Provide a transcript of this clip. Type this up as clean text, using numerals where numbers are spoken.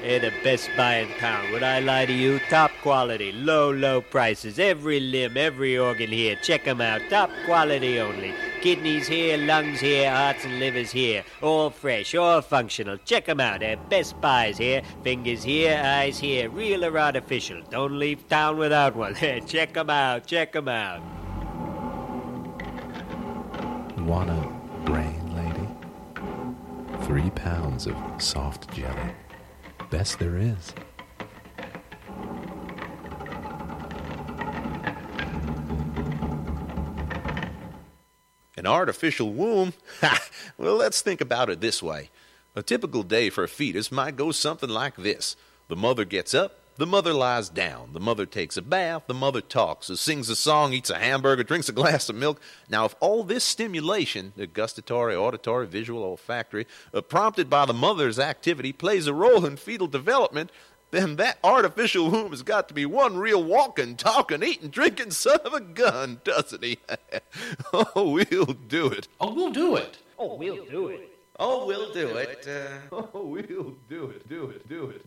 They're the best buy in town. Would I lie to you? Top quality, low prices. Every limb, every organ here. Check 'em out. Top quality only. Kidneys here, lungs here, hearts and livers here. All fresh, all functional. Check 'em out. They're best buys here. Fingers here, eyes here. Real or artificial. Don't leave town without one. Check 'em out. Check 'em out. Want a brain, lady? 3 pounds of soft jelly. Best there is. An artificial womb? Ha! Well, let's think about it this way. A typical day for a fetus might go something like this. The mother gets up, the mother lies down, the mother takes a bath, the mother talks, sings a song, eats a hamburger, drinks a glass of milk. Now, if all this stimulation, the gustatory, auditory, visual, olfactory, prompted by the mother's activity, plays a role in fetal development, then that artificial womb has got to be one real walking, talking, eating, drinking son of a gun, doesn't he? Oh, we'll do it. Oh, we'll do it. Oh, we'll do it. Oh, we'll do it. Oh, we'll do it.